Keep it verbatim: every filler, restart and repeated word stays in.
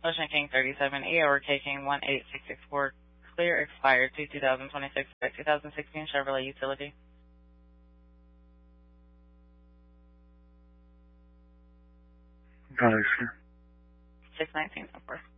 Ocean King thirty-seven E or K King one eight six six four, clear expired to two thousand twenty-six by two thousand sixteen Chevrolet Utility. Gotcha. six nineteen so far.